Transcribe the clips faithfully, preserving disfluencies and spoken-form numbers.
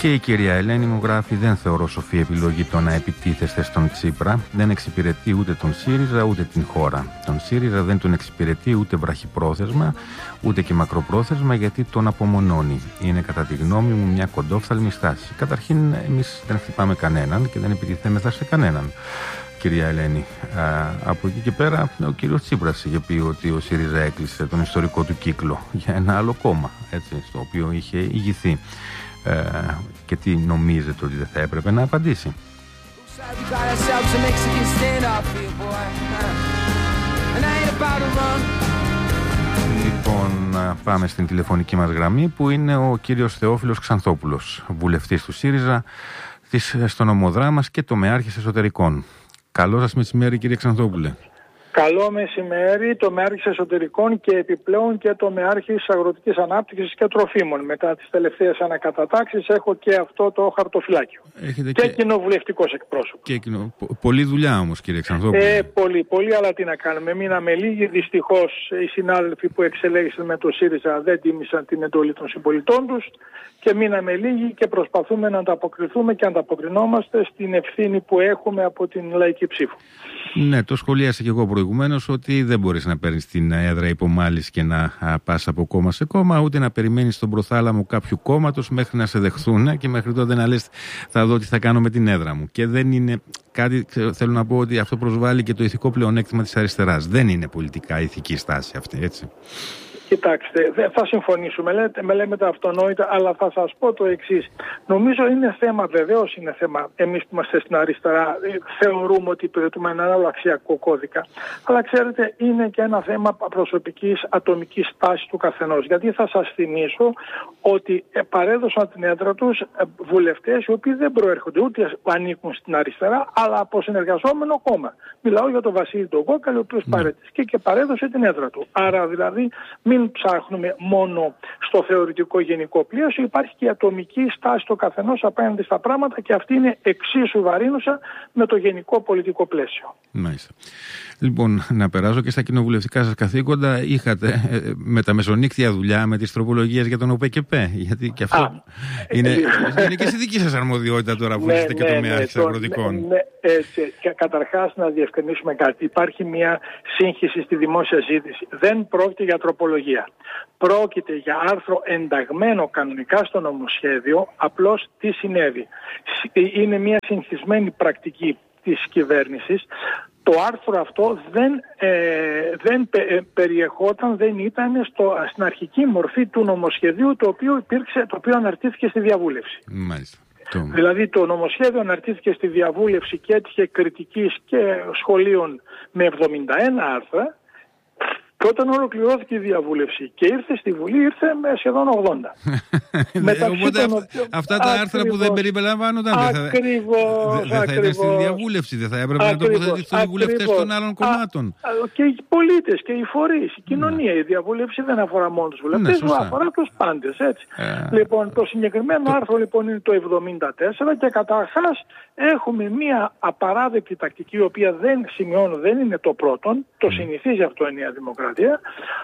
Και η κυρία Ελένη μου γράφει: δεν θεωρώ σοφή επιλογή το να επιτίθεστε στον Τσίπρα. Δεν εξυπηρετεί ούτε τον ΣΥΡΙΖΑ ούτε την χώρα. Τον ΣΥΡΙΖΑ δεν τον εξυπηρετεί ούτε βραχυπρόθεσμα ούτε και μακροπρόθεσμα, γιατί τον απομονώνει. Είναι κατά τη γνώμη μου μια κοντόφθαλμη στάση. Καταρχήν, εμείς δεν χτυπάμε κανέναν και δεν επιτιθέμεθα σε κανέναν, κυρία Ελένη. Α, από εκεί και πέρα, ο κύριος Τσίπρας είχε πει ότι ο ΣΥΡΙΖΑ έκλεισε τον ιστορικό του κύκλο για ένα άλλο κόμμα, έτσι, στο οποίο είχε ηγηθεί. Ε, και τι νομίζετε ότι δεν θα έπρεπε να απαντήσει? Λοιπόν, πάμε στην τηλεφωνική μας γραμμή, που είναι ο κύριος Θεόφιλος Ξανθόπουλος, βουλευτής του ΣΥΡΙΖΑ, της, στον Ομοδράμας και τομεάρχης εσωτερικών. Καλό σας μεσημέρι, κύριε Ξανθόπουλε. Καλό μεσημέρι, τομεάρχης εσωτερικών και επιπλέον και τομεάρχης αγροτικής ανάπτυξης και τροφίμων. Μετά τις τελευταίες ανακατατάξεις έχω και αυτό το χαρτοφυλάκιο. Έχετε και, και κοινοβουλευτικός εκπρόσωπος. Και κοινο... Πολλή δουλειά όμως, κύριε Ξανθόπουλε. Ε, πολύ, πολύ, αλλά τι να κάνουμε. Μείναμε λίγοι. Δυστυχώς οι συνάδελφοι που εξελέγησαν με το ΣΥΡΙΖΑ δεν τίμησαν την εντολή των συμπολιτών τους και μείναμε λίγοι και προσπαθούμε να ανταποκριθούμε και ανταποκρινόμαστε στην ευθύνη που έχουμε από την λαϊκή ψήφο. Ναι, το σχολίασα και εγώ προηγουμένως ότι δεν μπορείς να παίρνεις την έδρα υπομάλης και να πας από κόμμα σε κόμμα, ούτε να περιμένεις τον προθάλαμο κάποιου κόμματος μέχρι να σε δεχθούν και μέχρι τότε να λες θα δω τι θα κάνω με την έδρα μου. Και δεν είναι κάτι, θέλω να πω ότι αυτό προσβάλλει και το ηθικό πλεονέκτημα της αριστεράς. Δεν είναι πολιτικά ηθική στάση αυτή, έτσι. Κοιτάξτε, δεν θα συμφωνήσουμε, λέτε, με λέμε τα αυτονόητα, αλλά θα σας πω το εξής. Νομίζω είναι θέμα, βεβαίως είναι θέμα, εμείς που είμαστε στην αριστερά θεωρούμε ότι υπηρετούμε έναν άλλο αξιακό κώδικα, αλλά ξέρετε είναι και ένα θέμα προσωπικής ατομικής στάσης του καθενός. Γιατί θα σας θυμίσω ότι παρέδωσαν την έδρα τους βουλευτές οι οποίοι δεν προέρχονται ούτε ανήκουν στην αριστερά, αλλά από συνεργαζόμενο κόμμα. Μιλάω για τον Βασίλη τον Κόκαλη, ο οποίος mm. παρέτησε και παρέδωσε την έδρα του. Άρα δηλαδή μην ψάχνουμε μόνο στο θεωρητικό γενικό πλαίσιο, υπάρχει και η ατομική στάση του καθενός απέναντι στα πράγματα και αυτή είναι εξίσου βαρύνουσα με το γενικό πολιτικό πλαίσιο. Μάλιστα. Λοιπόν, να περάσω και στα κοινοβουλευτικά σας καθήκοντα. Είχατε ε, με τα μεσονύκτια δουλειά με τις τροπολογίες για τον ΟΠΕΚΕΠΕ, γιατί και αυτό Α, είναι, ε, είναι και στη δική σας αρμοδιότητα τώρα που είστε ναι, και τομεάρχης ναι, αγροτικών. Ναι, ναι, έτσι. Και καταρχάς να διευκρινίσουμε κάτι. Υπάρχει μια σύγχυση στη δημόσια ζήτηση. Δεν πρόκειται για τροπολογία. Πρόκειται για άρθρο ενταγμένο κανονικά στο νομοσχέδιο. Απλώς τι συνέβη? Είναι μια συγχυσμένη πρακτική της κυβέρνησης. Το άρθρο αυτό δεν, ε, δεν πε, περιεχόταν, δεν ήταν στο, στην αρχική μορφή του νομοσχεδίου το οποίο, υπήρξε, το οποίο αναρτήθηκε στη διαβούλευση. Μάλιστα. Δηλαδή το νομοσχέδιο αναρτήθηκε στη διαβούλευση και έτυχε κριτικής και σχολείων με εβδομήντα ένα άρθρα. Και όταν ολοκληρώθηκε η διαβούλευση και ήρθε στη Βουλή, ήρθε με σχεδόν ογδόντα. Οπότε των... αυτά τα άρθρα ακριβώς, που δεν περιλαμβάνονταν ακριβώς, δεν θα, θα ήταν στη διαβούλευση, δεν θα έπρεπε ακριβώς, να τοποθετηθούν οι βουλευτές των άλλων κομμάτων. Α, και οι πολίτες και οι φορείς, η κοινωνία. Ναι. Η διαβούλευση δεν αφορά μόνο τους βουλευτές, ναι, αφορά τους πάντες. Έτσι. Ε, λοιπόν, το συγκεκριμένο το... άρθρο λοιπόν είναι το εβδομήντα τέσσερα και καταρχάς έχουμε μια απαράδεκτη τακτική, η οποία δεν σημειώνω, δεν είναι το πρώτον, το συνηθίζει αυτό η Νέα Δημοκρατία,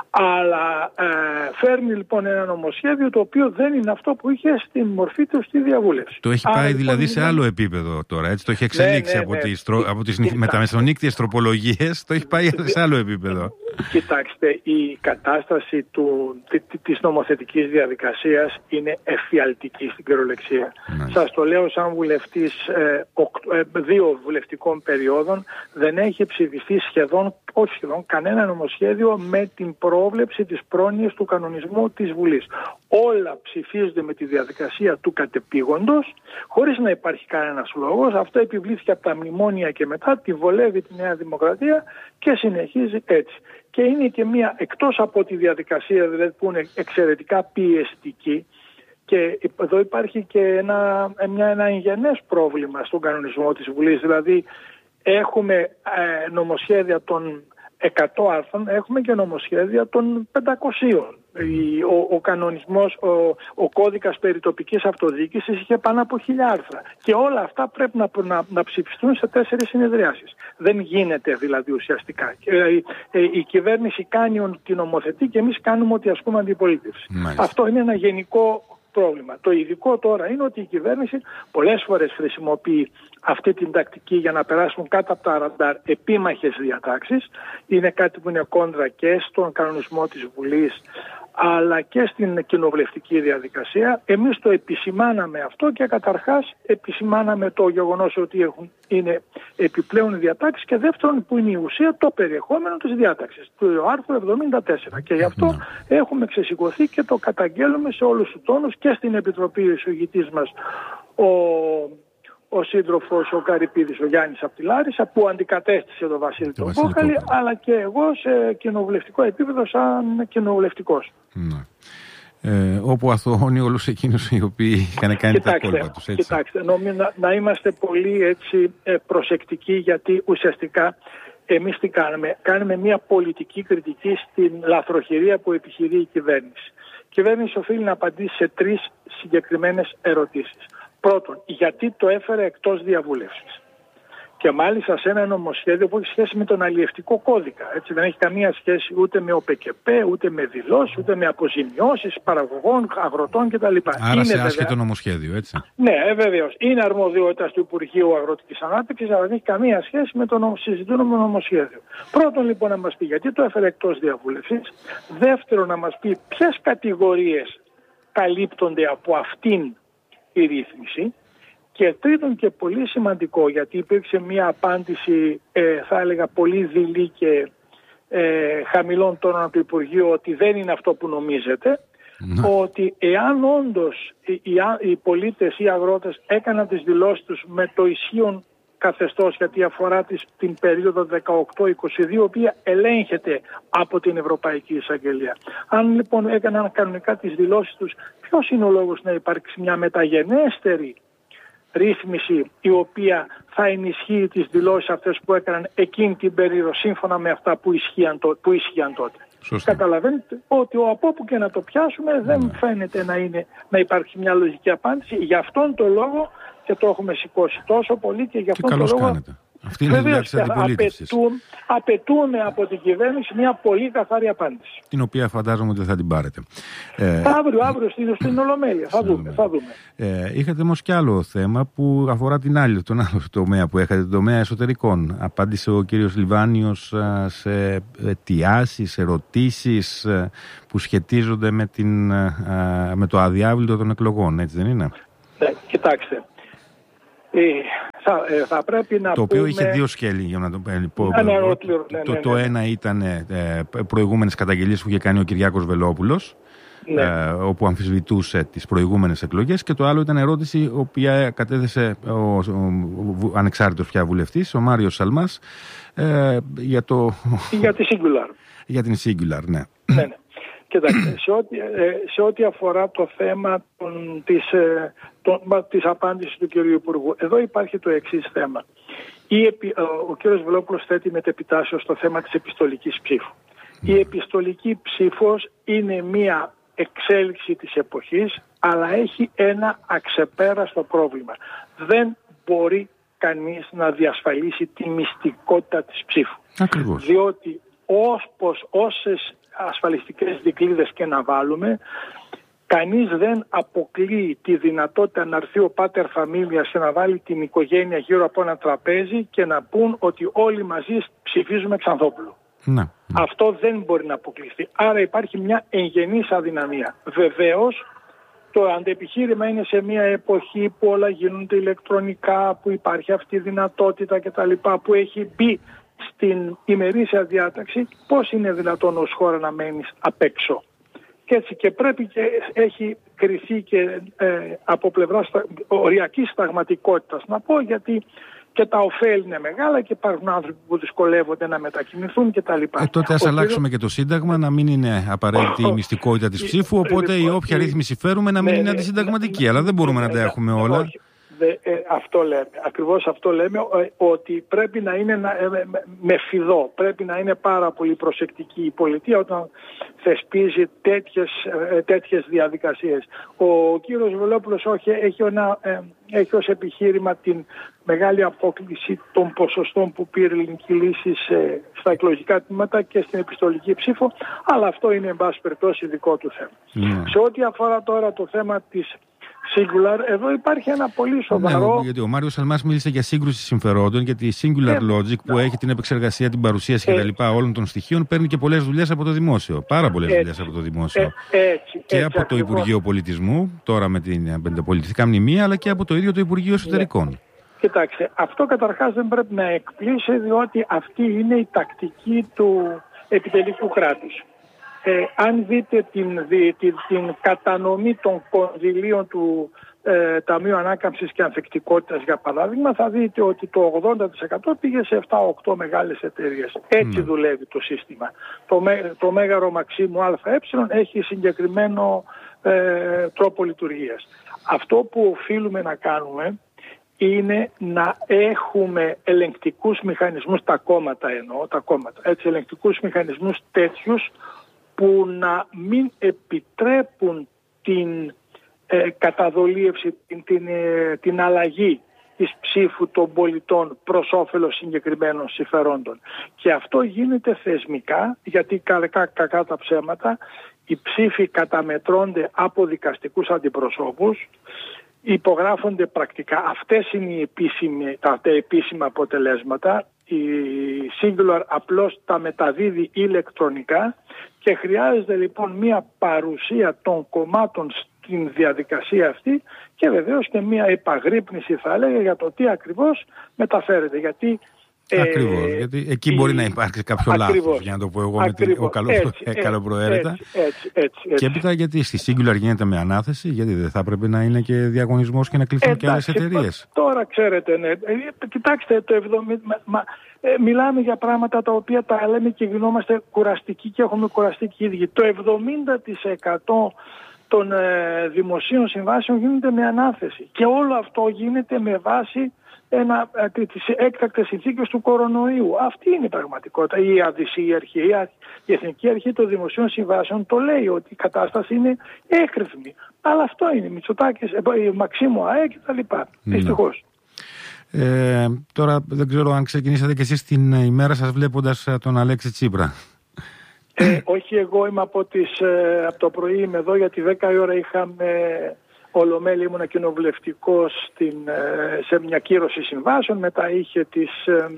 αλλά ε, φέρνει λοιπόν ένα νομοσχέδιο το οποίο δεν είναι αυτό που είχε στην μορφή του στη διαβούλευση. Το έχει πάει Άρα, δηλαδή λοιπόν, σε άλλο επίπεδο τώρα, έτσι, το έχει εξελίξει ναι, ναι, από, ναι. Τις, τρο, από τις μεταμεσονύκτιες τροπολογίες, το έχει πάει σε άλλο επίπεδο. Κοιτάξτε, η κατάσταση του, της νομοθετικής διαδικασίας είναι εφιαλτική στην κυριολεξία. Ναι. Σας το λέω σαν βουλευτής ε, οκτ, ε, δύο βουλευτικών περιόδων, δεν έχει ψηφιστεί σχεδόν, όχι σχεδόν, κανένα νομοσχέδιο με την πρόβλεψη της πρόνοιας του κανονισμού της Βουλής. Όλα ψηφίζονται με τη διαδικασία του κατεπήγοντος, χωρίς να υπάρχει κανένας λόγος. Αυτό επιβλήθηκε από τα μνημόνια και μετά, τη βολεύει τη Νέα Δημοκρατία και συνεχίζει έτσι. Και είναι και μία, εκτός από τη διαδικασία δηλαδή που είναι εξαιρετικά πιεστική, και εδώ υπάρχει και ένα, μια, ένα εγγενές πρόβλημα στον κανονισμό της Βουλής. Δηλαδή έχουμε ε, νομοσχέδια των εκατό άρθρων, έχουμε και νομοσχέδια των πεντακοσίων. Ο, ο κανονισμός, ο, ο κώδικας περιτοπικής αυτοδιοίκησης είχε πάνω από χίλια άρθρα. Και όλα αυτά πρέπει να, να, να ψηφιστούν σε τέσσερις συνεδριάσεις. Δεν γίνεται δηλαδή ουσιαστικά. Η, η κυβέρνηση κάνει την νομοθετή και εμείς κάνουμε ότι ασκούμε αντιπολίτευση. Μάλιστα. Αυτό είναι ένα γενικό πρόβλημα. Το ειδικό τώρα είναι ότι η κυβέρνηση πολλές φορές χρησιμοποιεί αυτή την τακτική για να περάσουν κάτω από τα ραντάρ επίμαχες διατάξεις. Είναι κάτι που είναι κόντρα και στον κανονισμό της Βουλής αλλά και στην κοινοβουλευτική διαδικασία. Εμείς το επισημάναμε αυτό και καταρχάς επισημάναμε το γεγονός ότι έχουν, είναι επιπλέον διατάξεις και δεύτερον που είναι η ουσία το περιεχόμενο της διάταξης του άρθρου εβδομήντα τέσσερα και γι' αυτό mm. έχουμε ξεσηκωθεί και το καταγγέλουμε σε όλους τους τόνους και στην Επιτροπή ο εισηγητής μας ο, ο σύντροφος ο Καρυπίδης ο Γιάννης από τη Λάρισα που αντικατέστησε τον Βασίλη τον Κόκαλη αλλά και εγώ σε κοινοβουλευτικό επίπεδο σαν κοινοβουλευτικός. Mm. Ε, όπου αθωώνει όλους εκείνους οι οποίοι είχαν κάνει κοιτάξτε, τα κόλπα τους. Έτσι. Κοιτάξτε, νομίζω να, να είμαστε πολύ έτσι, προσεκτικοί γιατί ουσιαστικά εμείς τι κάνουμε. Κάνουμε μια πολιτική κριτική στην λαθροχειρία που επιχειρεί η κυβέρνηση. Η κυβέρνηση οφείλει να απαντήσει σε τρεις συγκεκριμένες ερωτήσεις. Πρώτον, γιατί το έφερε εκτός διαβούλευσης. Και μάλιστα σε ένα νομοσχέδιο που έχει σχέση με τον αλλιευτικό κώδικα. Έτσι δεν έχει καμία σχέση ούτε με ΟΠΕΚΕΠ, ούτε με δηλώσεις, ούτε με αποζημιώσεις παραγωγών, αγροτών κτλ. Άρα είναι σε άσχετο βέβαια... νομοσχέδιο, έτσι. Ναι, ε, βεβαίως. Είναι αρμοδιότητα του Υπουργείου Αγροτικής Ανάπτυξης, αλλά δεν έχει καμία σχέση με το συζητούμενο νομοσχέδιο. Πρώτον, λοιπόν, να μας πει γιατί το έφερε εκτός διαβούλευσης. Δεύτερον, να μας πει ποιες κατηγορίες καλύπτονται από αυτήν η ρύθμιση. Και τρίτον και πολύ σημαντικό, γιατί υπήρξε μια απάντηση, ε, θα έλεγα, πολύ δειλή και ε, χαμηλών τόνων από το Υπουργείο ότι δεν είναι αυτό που νομίζετε, ναι. Ότι εάν όντως οι, οι, οι πολίτες ή οι αγρότες έκαναν τις δηλώσεις τους με το ισχύον καθεστώς, γιατί αφορά τις, την περίοδο δεκαοκτώ είκοσι δύο, η οποία ελέγχεται από την Ευρωπαϊκή Εισαγγελία. Αν λοιπόν έκαναν κανονικά τις δηλώσεις τους, ποιος είναι ο λόγος να υπάρξει μια μεταγενέστερη ρύθμιση η οποία θα ενισχύει τις δηλώσεις αυτές που έκαναν εκείνη την περίοδο σύμφωνα με αυτά που ισχύαν, το, που ισχύαν τότε. Σωστή. Καταλαβαίνετε ότι ο από όπου και να το πιάσουμε δεν ναι. φαίνεται να, είναι, να υπάρχει μια λογική απάντηση. Γι' αυτόν τον λόγο και το έχουμε σηκώσει τόσο πολύ και γι' αυτόν τον λόγο κάνετε. Αυτή είναι η δουλειά της αντιπολίτευσης. Απαιτούν, απαιτούμε από την κυβέρνηση μια πολύ καθαρή απάντηση. Την οποία φαντάζομαι ότι θα την πάρετε. Ε, αύριο, αύριο στην, στην Ολομέλεια. Θα δούμε. Θα δούμε. Ε, είχατε όμως και άλλο θέμα που αφορά την άλλη, τον άλλο τομέα που έχετε, τον τομέα εσωτερικών. Απάντησε ο κύριος Λιβάνιος σε αιτιάσεις, ερωτήσεις που σχετίζονται με, την, με το αδιάβλητο των εκλογών. Έτσι δεν είναι? Ναι, κοιτάξτε. Ε, θα, ε, θα πρέπει να το οποίο πούμε... είχε δύο σκέλη για να το πω. Ναι, ναι, το, ναι, ναι, ναι. το ένα ήταν ε, προηγούμενες καταγγελίες που είχε κάνει ο Κυριάκος Βελόπουλος, ναι. ε, όπου αμφισβητούσε τις προηγούμενες εκλογές, και το άλλο ήταν ερώτηση η οποία κατέθεσε ο, ο, ο ανεξάρτητος πια βουλευτής, ο Μάριος Σαλμάς, ε, για, το... για τη Singular. Για την Singular, ναι. ναι, ναι. Κοιτάξτε, σε ό,τι, σε ό,τι αφορά το θέμα των, της, των, της απάντησης του κ. Υπουργού, εδώ υπάρχει το εξής θέμα. Η, ο κ. Βελόπουλος θέτει μετεπιτάσεως στο θέμα της επιστολικής ψήφου. Mm. Η επιστολική ψήφος είναι μία εξέλιξη της εποχής, αλλά έχει ένα αξεπέραστο πρόβλημα. Δεν μπορεί κανείς να διασφαλίσει τη μυστικότητα της ψήφου. Ακριβώς. Διότι όσπως, όσες ασφαλιστικές δικλείδες και να βάλουμε, κανείς δεν αποκλείει τη δυνατότητα να έρθει ο πάτερ φαμίλιας και να βάλει την οικογένεια γύρω από ένα τραπέζι και να πούν ότι όλοι μαζί ψηφίζουμε Ξανθόπουλο. Ναι. Αυτό δεν μπορεί να αποκλειστεί. Άρα υπάρχει μια εγγενής αδυναμία. Βεβαίως, το αντεπιχείρημα είναι σε μια εποχή που όλα γίνονται ηλεκτρονικά, που υπάρχει αυτή η δυνατότητα κτλ., που έχει μπει στην ημερήσια διάταξη, πώς είναι δυνατόν ως χώρα να μένεις απ' έξω. Και έτσι και πρέπει και έχει κριθεί και ε, από πλευράς στα, οριακής σταγματικότητας να πω, γιατί και τα ωφέλη είναι μεγάλα και υπάρχουν άνθρωποι που δυσκολεύονται να μετακινηθούν κτλ. Ε, τότε ας ο αλλάξουμε κύριο... και το Σύνταγμα, να μην είναι απαραίτητη η μυστικότητα της ψήφου, οπότε λοιπόν, η όποια η... ρύθμιση φέρουμε να μην ναι, είναι αντισυνταγματική, ναι, αλλά δεν μπορούμε ναι, να τα έχουμε ναι, όλα. Όχι. Δε, ε, αυτό λέμε, ακριβώς αυτό λέμε, ε, ότι πρέπει να είναι να, ε, με φιδό, πρέπει να είναι πάρα πολύ προσεκτική η πολιτεία όταν θεσπίζει τέτοιες, ε, τέτοιες διαδικασίες. Ο κύριος Βελόπουλος όχι, έχει ένα, ε, έχει ως επιχείρημα την μεγάλη απόκληση των ποσοστών που πήρε η ελληνική λύση σε, στα εκλογικά τμήματα και στην επιστολική ψήφο, αλλά αυτό είναι εν πάση περιπτώσει δικό του θέμα. Mm. Σε ό,τι αφορά τώρα το θέμα της Singular, εδώ υπάρχει ένα πολύ σοβαρό... Ναι, γιατί ο Μάριος Σαλμάς μίλησε για σύγκρουση συμφερόντων, γιατί η Singular ε, Logic που ναι. έχει την επεξεργασία, την παρουσίαση ε, κτλ. Όλων των στοιχείων παίρνει και πολλές δουλειές από το δημόσιο. Πάρα πολλές δουλειές από το δημόσιο. Ε, έτσι, και έτσι, από το ακριβώς. Υπουργείο Πολιτισμού, τώρα με την πολιτιστικά μνημεία, αλλά και από το ίδιο το Υπουργείο Εσωτερικών. Ναι. Κοιτάξτε, αυτό καταρχάς δεν πρέπει να εκπλήσει, διότι αυτή είναι η τακτική του επιτελικού κράτους. Ε, αν δείτε την, την, την κατανομή των κονδυλίων του ε, Ταμείου Ανάκαμψης και Ανθεκτικότητας, για παράδειγμα, θα δείτε ότι το ογδόντα τοις εκατό πήγε σε επτά οκτώ μεγάλες εταιρείες. Έτσι mm. δουλεύει το σύστημα. Το, το Μέγαρο Μαξίμου ΑΕ έχει συγκεκριμένο ε, τρόπο λειτουργίας. Αυτό που οφείλουμε να κάνουμε είναι να έχουμε ελεγκτικούς μηχανισμούς, τα κόμματα εννοώ, τα κόμματα, έτσι, ελεγκτικούς μηχανισμούς τέτοιους που να μην επιτρέπουν την ε, καταδολίευση, την, την, ε, την αλλαγή της ψήφου των πολιτών προς όφελος συγκεκριμένων συμφερόντων. Και αυτό γίνεται θεσμικά, γιατί κακά, κακά τα ψέματα, οι ψήφοι καταμετρώνται από δικαστικούς αντιπροσώπους, υπογράφονται πρακτικά. Αυτές είναι οι επίσημοι, τα, τα επίσημα αποτελέσματα. Η Singular απλώς τα μεταδίδει ηλεκτρονικά και χρειάζεται λοιπόν μια παρουσία των κομμάτων στην διαδικασία αυτή και βεβαίως και μια επαγρύπνηση, θα έλεγα, για το τι ακριβώς μεταφέρεται. Γιατί Ακριβώς, ε, γιατί εκεί μπορεί η... να υπάρξει κάποιο ακριβώς, λάθος, για να το πω εγώ ακριβώς, με την ο καλό, έτσι, ε, καλοπροαίρετα. Έτσι, έτσι, έτσι, έτσι. Και έπειτα γιατί στη Singular γίνεται με ανάθεση, γιατί δεν θα πρέπει να είναι και διαγωνισμός και να κληθούν και άλλες εταιρείες. Τώρα ξέρετε, ναι, κοιτάξτε, το εβδομήντα, μα, ε, μιλάμε για πράγματα τα οποία τα λέμε και γινόμαστε κουραστικοί και έχουμε κουραστεί και οι ίδιοι. Το εβδομήντα τοις εκατό των ε, δημοσίων συμβάσεων γίνεται με ανάθεση και όλο αυτό γίνεται με βάση ένα, τις έκτακτες συνθήκες του κορονοϊού. Αυτή είναι η πραγματικότητα. Η ΑΔΙΣΗ, η, αρχή, η Εθνική Αρχή των Δημοσίων Συμβάσεων το λέει ότι η κατάσταση είναι έκρηθμη. Αλλά αυτό είναι. Μητσοτάκης, η Μαξίμου ΑΕ και τα λοιπά. Ναι. Δυστυχώς. Ε, τώρα δεν ξέρω αν ξεκινήσατε κι εσείς την ημέρα σας βλέποντας τον Αλέξη Τσίπρα. Ε, όχι, εγώ είμαι από, τις, ε, από το πρωί είμαι εδώ, γιατί δέκα η ώρα είχαμε Ολομέλη, ήμουν κοινοβουλευτικός στην, ε, σε μια κύρωση συμβάσεων, μετά είχε τις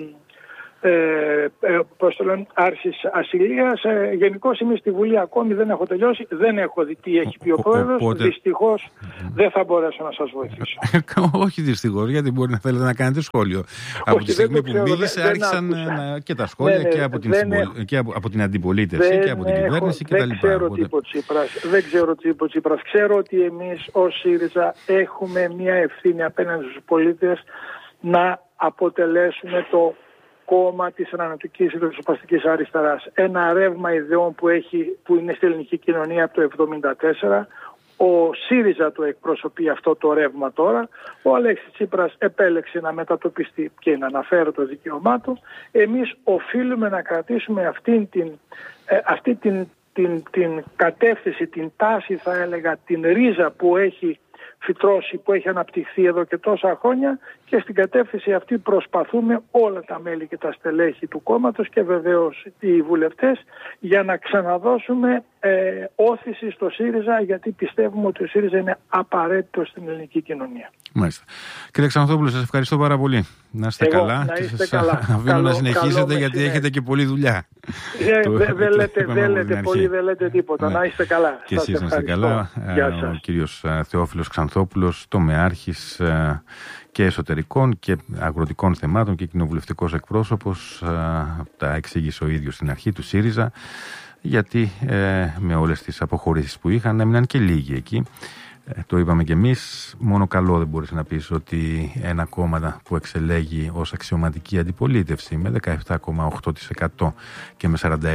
ε, ε, πώς το λένε, άρσης ασυλίας. Ε, γενικώς είμαι στη Βουλή ακόμη, δεν έχω τελειώσει, δεν έχω δει τι έχει πει ο πρόεδρος. Οπότε... Δυστυχώς δεν θα μπορέσω να σας βοηθήσω. Όχι δυστυχώς, γιατί μπορεί να θέλετε να κάνετε σχόλιο. Από τη στιγμή που μίλησε άρχισαν και τα σχόλια και από την, συμπολ... και από, από την αντιπολίτευση και από την κυβέρνηση κτλ. Δεν ξέρω τι είπε ο Τσίπρας. Δεν ξέρω τι είπε ο Τσίπρας. Ξέρω ότι εμείς ως ΣΥΡΙΖΑ έχουμε μια ευθύνη απέναντι στους πολίτες να αποτελέσουμε το κόμμα της ανανεωτικής ριζοσπαστικής αριστεράς. Ένα ρεύμα ιδεών που, έχει, που είναι στην ελληνική κοινωνία από το εβδομήντα τέσσερα. Ο ΣΥΡΙΖΑ το εκπροσωπεί αυτό το ρεύμα τώρα. Ο Αλέξης Τσίπρας επέλεξε να μετατοπιστεί και να αναφέρει το δικαίωμά του. Εμείς οφείλουμε να κρατήσουμε αυτήν την, ε, αυτή την, την, την κατεύθυνση, την τάση, θα έλεγα, την ρίζα που έχει φυτρώσει, που έχει αναπτυχθεί εδώ και τόσα χρόνια, και στην κατεύθυνση αυτή προσπαθούμε όλα τα μέλη και τα στελέχη του κόμματος και βεβαίως οι βουλευτές για να ξαναδώσουμε ε, όθηση στο ΣΥΡΙΖΑ, γιατί πιστεύουμε ότι ο ΣΥΡΙΖΑ είναι απαραίτητο στην ελληνική κοινωνία. Μάλιστα. Κύριε Ξανθόπουλο, σας ευχαριστώ πάρα πολύ. Να είστε Εγώ, καλά. Να είστε σας καλά. αφήνω καλό, να συνεχίσετε, καλό γιατί έχετε και πολλή δουλειά. Δεν δε, δε λέτε, δε λέτε πολύ, δεν λέτε τίποτα. Ναι. Να είστε καλά. Και εσείς να είστε καλά. Ο κύριος Θεόφιλος Ξανθόπουλος, τομεάρχης και εσωτερικών και αγροτικών θεμάτων και κοινοβουλευτικός εκπρόσωπος, τα εξήγησε ο ίδιος στην αρχή του ΣΥΡΙΖΑ, γιατί ε, με όλες τις αποχωρήσεις που είχαν έμειναν και λίγοι εκεί. Ε, το είπαμε κι εμείς, μόνο καλό δεν μπορείς να πεις ότι ένα κόμμα που εξελέγει ως αξιωματική αντιπολίτευση με δεκαεπτά κόμμα οκτώ τοις εκατό και με σαράντα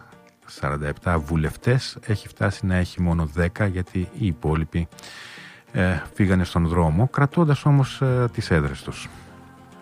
επτά βουλευτές έχει φτάσει να έχει μόνο δέκα, γιατί οι υπόλοιποι ε, φύγανε στον δρόμο, κρατώντας όμως ε, τις έδρες τους.